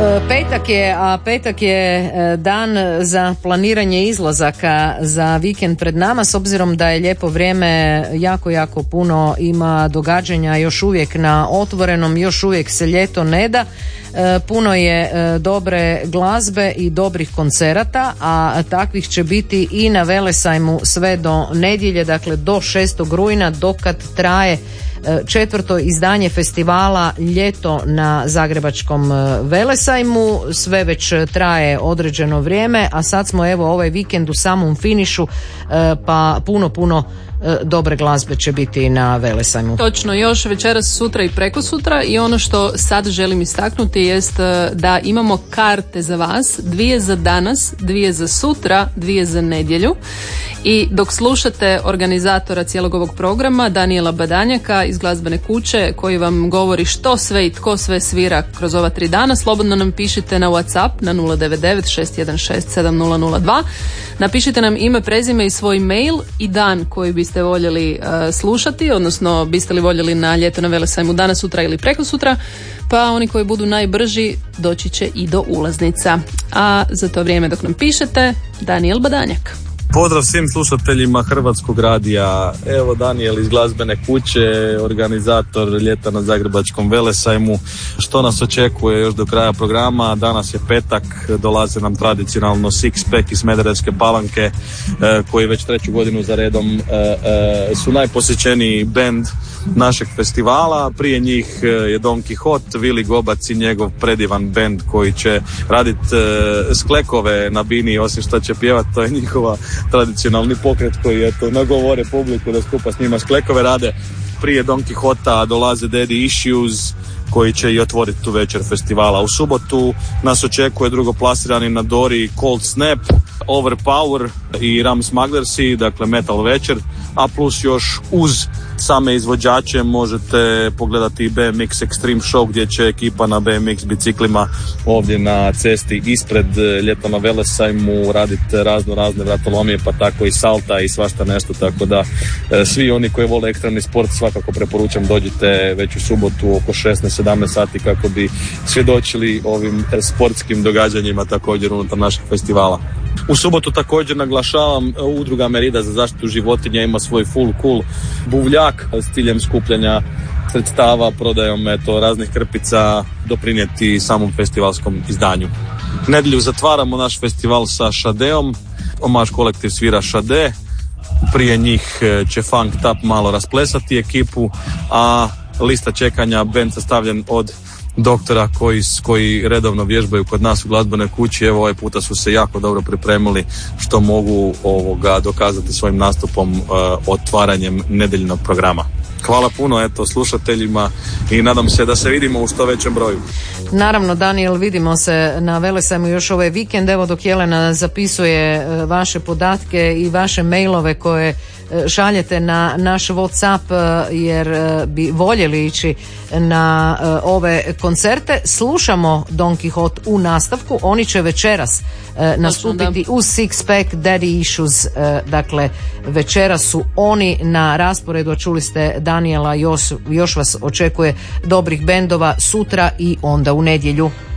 Petak je dan za planiranje izlazaka za vikend pred nama, s obzirom da je lijepo vrijeme, jako puno ima događanja još uvijek na otvorenom, još uvijek se ljeto ne da. Puno je dobre glazbe i dobrih koncerata, a takvih će biti i na Velesajmu sve do nedjelje, dakle do 6. rujna, dokad traje 4. izdanje festivala Ljeto na Zagrebačkom Velesajmu. Sve već traje određeno vrijeme, a sad smo evo ovaj vikend u samom finišu, pa puno dobre glazbe će biti na Velesajmu. Točno, još večeras, sutra i prekosutra, i ono što sad želim istaknuti jest da imamo karte za vas, 2 za danas, 2 za sutra, 2 za nedjelju. I dok slušate organizatora cijelog ovog programa, Daniela Badanjaka iz Glazbene kuće, koji vam govori što sve i tko sve svira kroz ova 3 dana, slobodno nam pišite na WhatsApp na 099 616 7002. Napišite nam ime, prezime i svoj mail i dan koji biste voljeli slušati, odnosno biste li voljeli na Ljeto na Velesajmu danas, sutra ili prekosutra, pa oni koji budu najbrži doći će i do ulaznica. A za to vrijeme dok nam pišete, Daniel Badanjak. Pozdrav svim slušateljima Hrvatskog radija. Evo Daniel iz Glazbene kuće, organizator Ljeta na Zagrebačkom Velesajmu. Što nas očekuje još do kraja programa? Danas je petak, dolaze nam tradicionalno Six Pack iz Smederevske Palanke, koji već 3. godinu za redom su najposjećeniji bend našeg festivala. Prije njih je Don Quixote, Vili Gobac i njegov predivan bend koji će raditi sklekove na bini, osim što će pjevati, to je njihova tradicionalni pokret koji nagovore publiku da skupa s njima sklekove rade. Prije Don Quixota dolaze Daddy Issues koji će i otvoriti tu večer festivala. U subotu nas očekuje drugoplasirani na Dori Cold Snap, Overpower i Ram Smugglersi, dakle metal večer, a plus još uz same izvođače možete pogledati BMX Extreme Show gdje će ekipa na BMX biciklima ovdje na cesti ispred Ljeta na Velesajmu raditi razne vratolomije, pa tako i salta i svašta nešto, tako da svi oni koji vole ekstremni sport svakako preporučam dođite već u subotu oko 16-17 sati kako bi svjedočili ovim sportskim događanjima također unutar našeg festivala. U subotu također naglašavam, udruga Merida za zaštitu životinja ima svoj full cool buvljak s ciljem skupljanja sredstava, prodajom raznih krpica, doprinijeti samom festivalskom izdanju. Nedjelju zatvaramo naš festival sa Šadeom, Omaž kolektiv svira Šade, prije njih će Funk Tap malo rasplesati ekipu, a lista čekanja bend sastavljen od doktora koji redovno vježbaju kod nas u Glazbenoj kući. Evo ovaj puta su se jako dobro pripremili, što mogu dokazati svojim nastupom otvaranjem nedjeljnog programa. Hvala puno slušateljima i nadam se da se vidimo u što većem broju. Naravno, Daniel, vidimo se na Velesajmu još ovaj vikend. Evo dok Jelena zapisuje vaše podatke i vaše mailove koje šaljete na naš WhatsApp jer bi voljeli ići na ove koncerte. Slušamo Don Quixote u nastavku. Oni će večeras nastupiti uz Six Pack, Daddy Issues. Dakle, večeras su oni na rasporedu, a čuli ste Daniela, još vas očekuje dobrih bendova sutra i onda u nedjelju.